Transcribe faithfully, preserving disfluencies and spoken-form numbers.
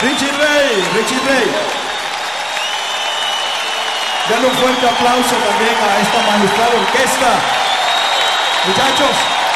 Richie Ray, Richie Ray. Denle un fuerte aplauso también a esta magistral orquesta. Muchachos.